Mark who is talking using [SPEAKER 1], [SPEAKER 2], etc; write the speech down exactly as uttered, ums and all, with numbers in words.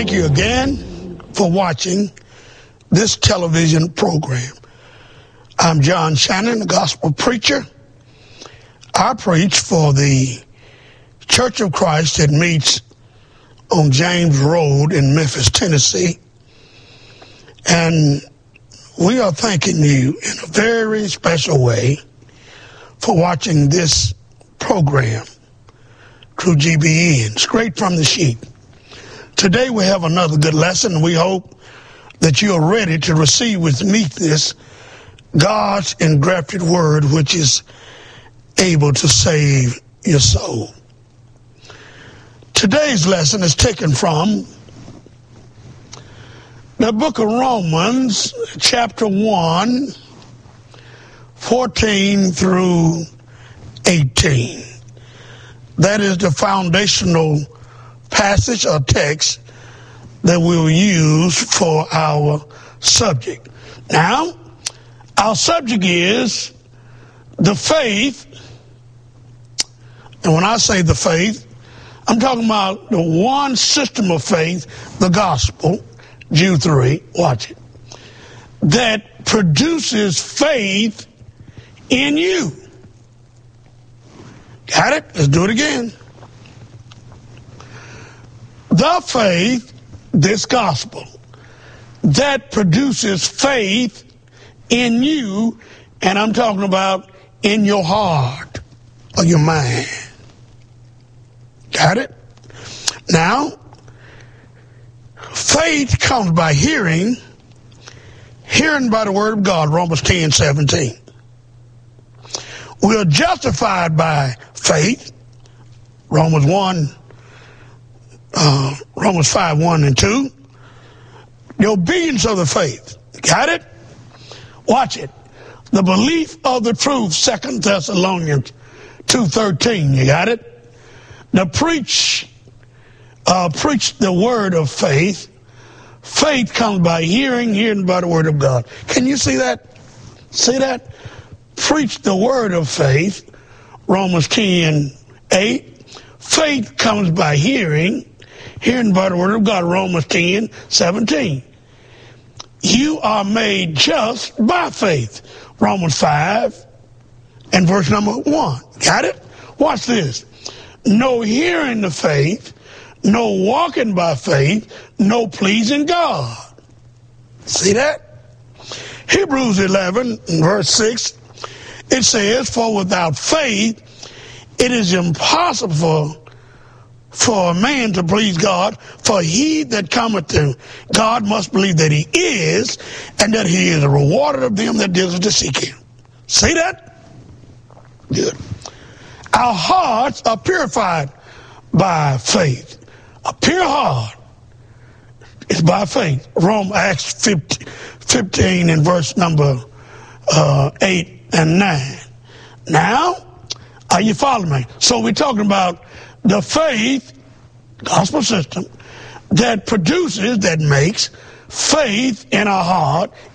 [SPEAKER 1] Thank you again for watching this television program. I'm John Shannon, a gospel preacher. I preach for the Church of Christ that meets on James Road in Memphis, Tennessee. And we are thanking you in a very special way for watching this program through G B N, straight from the sheet. Today we have another good lesson, and we hope that you are ready to receive with meekness God's engrafted word, which is able to save your soul. Today's lesson is taken from the book of Romans, chapter one, fourteen through eighteen. That is the foundational passage or text that we'll use for our subject. Now, our subject is the faith, and when I say the faith, I'm talking about the one system of faith, the gospel, Jude three, watch it, that produces faith in you. Got it? Let's do it again. The faith, this gospel, that produces faith in you, and I'm talking about in your heart or your mind. Got it? Now, faith comes by hearing, hearing by the word of God, Romans ten seventeen. We are justified by faith, Romans one, uh, Romans five, one and two. The obedience of the faith. Got it? Watch it. The belief of the truth, Second Thessalonians two thirteen. You got it? Now preach, uh, preach the word of faith. Faith comes by hearing, hearing by the word of God. Can you see that? See that? Preach the word of faith, Romans ten eight. Faith comes by hearing, hearing by the word of God, Romans ten seventeen. You are made just by faith, Romans five and verse number one. Got it? Watch this. No hearing the faith, no walking by faith, no pleasing God. See that? Hebrews eleven, verse six, it says, for without faith, it is impossible for a man to please God, for he that cometh to God must believe that he is, and that he is a rewarder of them that diligently seek him. See that? Good. Our hearts are purified by faith. A pure heart is by faith. Rome, Acts fifteen and verse number uh, eight and nine. Now, are you following me? So we're talking about the faith, gospel system, that produces, that makes faith in our heart,